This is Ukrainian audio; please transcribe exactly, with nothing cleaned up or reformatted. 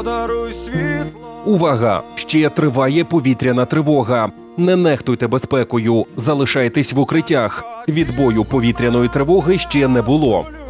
подаруй світло. Увага! Ще триває повітряна тривога. Не нехтуйте безпекою, залишайтесь в укриттях. Відбою повітряної тривоги ще не було.